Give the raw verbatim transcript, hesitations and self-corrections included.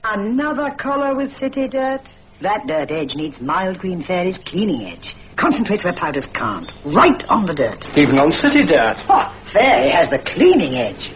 Another collar with city dirt? That dirt edge needs Mild Green Fairy's cleaning edge. Concentrates where powders can't. Right on the dirt. Even on city dirt. Oh, Fairy has the cleaning edge.